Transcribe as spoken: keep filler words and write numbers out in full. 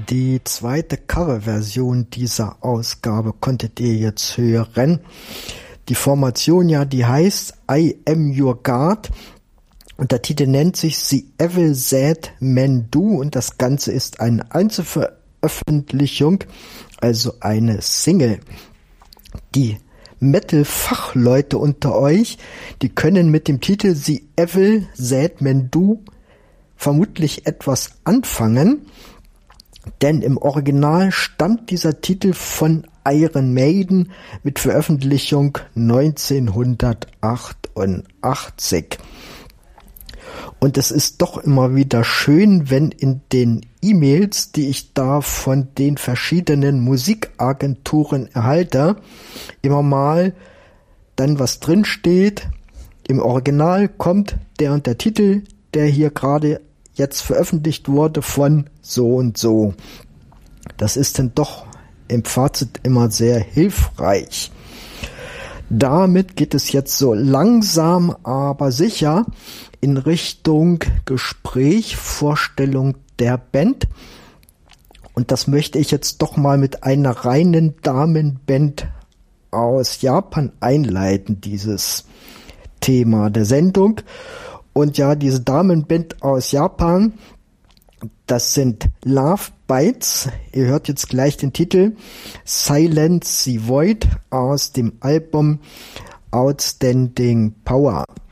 Die zweite Coverversion dieser Ausgabe konntet ihr jetzt hören. Die Formation, ja, die heißt I Am Your God und der Titel nennt sich The Evil That Men Do und das Ganze ist eine Einzelveröffentlichung, also eine Single. Die Metal-Fachleute unter euch, die können mit dem Titel The Evil That Men Do vermutlich etwas anfangen, denn im Original stammt dieser Titel von Iron Maiden mit Veröffentlichung neunzehnhundertachtundachtzig. Und es ist doch immer wieder schön, wenn in den E-Mails, die ich da von den verschiedenen Musikagenturen erhalte, immer mal dann was drin steht. Im Original kommt der und der Titel, der hier gerade jetzt veröffentlicht wurde, von so und so. Das ist dann doch im Fazit immer sehr hilfreich. Damit geht es jetzt so langsam, aber sicher in Richtung Gespräch, Vorstellung der Band. Und das möchte ich jetzt doch mal mit einer reinen Damenband aus Japan einleiten, dieses Thema der Sendung. Und ja, diese Damenband aus Japan, das sind Love Bites. Ihr hört jetzt gleich den Titel Silence the Void aus dem Album Outstanding Power.